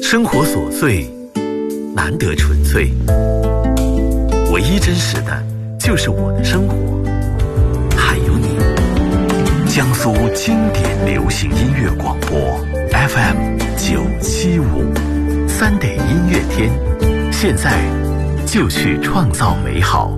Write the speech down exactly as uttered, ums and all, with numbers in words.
生活琐碎，难得纯粹，唯一真实的就是我的生活，还有你。江苏经典流行音乐广播 F M 九七五 Sunday 音乐天，现在就去创造美好。